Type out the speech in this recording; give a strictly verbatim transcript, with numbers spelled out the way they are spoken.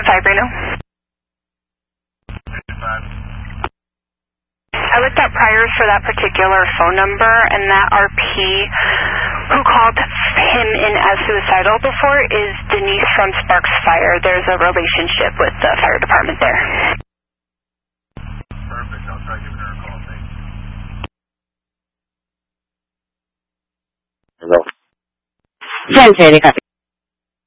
five Reno. I looked up priors for that particular phone number, and that R P who called him in as suicidal before is Denise from Sparks Fire. There's a relationship with the fire department there. Perfect. I'll try giving her a call. Thanks. Hello. ten eighty, copy.